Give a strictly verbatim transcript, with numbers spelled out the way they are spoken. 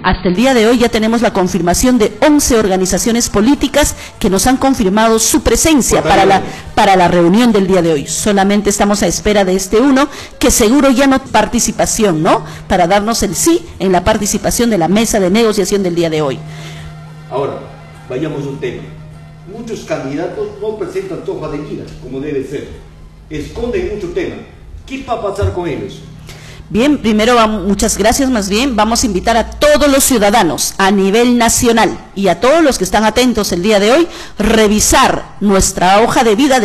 Hasta el día de hoy ya tenemos la confirmación de once organizaciones políticas que nos han confirmado su presencia para la, para la reunión del día de hoy. Solamente estamos a espera de este uno, que seguro ya no participación, ¿no? Para darnos el sí en la participación de la mesa de negociación del día de hoy. Ahora, vayamos a un tema. Muchos candidatos no presentan su hoja de vida, como debe ser. Esconden mucho tema. ¿Qué va a pasar con ellos? Bien, primero, vamos, muchas gracias, más bien, vamos a invitar a todos los ciudadanos a nivel nacional y a todos los que están atentos el día de hoy, revisar nuestra hoja de vida de